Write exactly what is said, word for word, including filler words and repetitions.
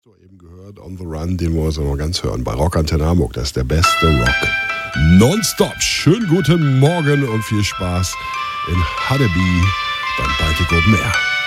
So, eben gehört On the Run, den wir uns noch ganz hören bei Rock Antenne Hamburg. Das ist der beste Rock. Nonstop. Schönen guten Morgen und viel Spaß in Haddeby beim Baltic Open Air.